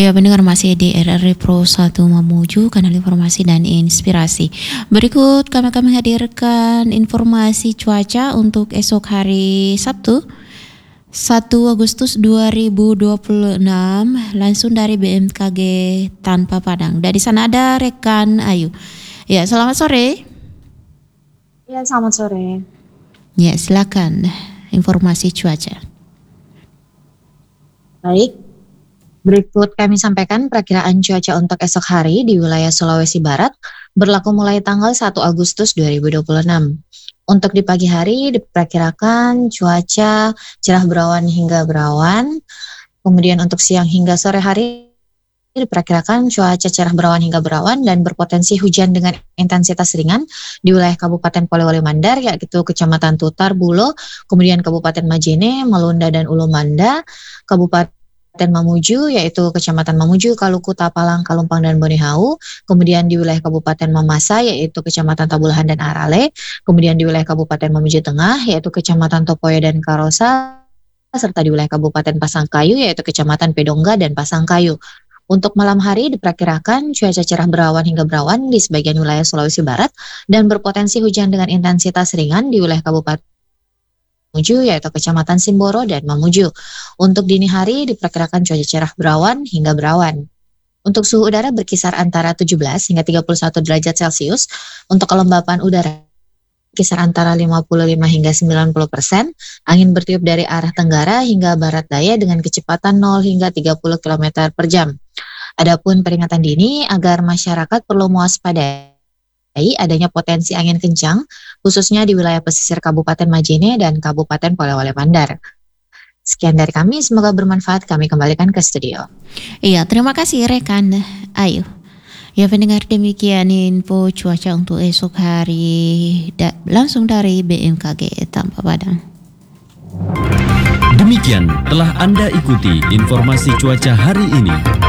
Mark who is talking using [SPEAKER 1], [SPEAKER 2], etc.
[SPEAKER 1] Ya pendengar masih di RRI Pro 1 Mamuju, kanal informasi dan inspirasi. Berikut kami hadirkan informasi cuaca untuk esok hari Sabtu 1 Agustus 2026 langsung dari BMKG Tanpa Padang. Dari sana ada rekan Ayu. Ya, selamat sore.
[SPEAKER 2] Ya, selamat sore.
[SPEAKER 1] Ya, silakan informasi cuaca.
[SPEAKER 2] Baik. Berikut kami sampaikan perakiraan cuaca untuk esok hari di wilayah Sulawesi Barat berlaku mulai tanggal 1 Agustus 2026. Untuk di pagi hari diperkirakan cuaca cerah berawan hingga berawan. Kemudian untuk siang hingga sore hari diperkirakan cuaca cerah berawan hingga berawan dan berpotensi hujan dengan intensitas ringan di wilayah Kabupaten Polewali Mandar, yaitu Kecamatan Tutar Bulo, kemudian Kabupaten Majene, Malunda dan Ulu Manda, Kabupaten Mamuju, yaitu Kecamatan Mamuju, Kaluku, Tapalang, Kalumpang, dan Bonehau. Kemudian di wilayah Kabupaten Mamasa, yaitu Kecamatan Tabulahan dan Arale. Kemudian di wilayah Kabupaten Mamuju Tengah, yaitu Kecamatan Topoyo dan Karosa. Serta di wilayah Kabupaten Pasangkayu, yaitu Kecamatan Pedongga dan Pasangkayu. Untuk malam hari diperkirakan cuaca cerah berawan hingga berawan di sebagian wilayah Sulawesi Barat dan berpotensi hujan dengan intensitas ringan di wilayah Kabupaten Mamuju, yaitu Kecamatan Simboro dan Mamuju. Untuk dini hari diperkirakan cuaca cerah berawan hingga berawan. Untuk suhu udara berkisar antara 17 hingga 31 derajat Celcius. Untuk kelembapan udara kisar antara 55 hingga 90%. Angin bertiup dari arah tenggara hingga barat daya dengan kecepatan 0 hingga 30 km per jam. Adapun peringatan dini agar masyarakat perlu mewaspadai adanya potensi angin kencang, khususnya di wilayah pesisir Kabupaten Majene dan Kabupaten Polewali Mandar. Sekian dari kami, semoga bermanfaat. Kami kembalikan ke studio.
[SPEAKER 1] Iya, terima kasih rekan Ayu. Ya pendengar, demikian info cuaca untuk esok hari langsung dari BMKG Tanpa Padang.
[SPEAKER 3] Demikian telah Anda ikuti informasi cuaca hari ini.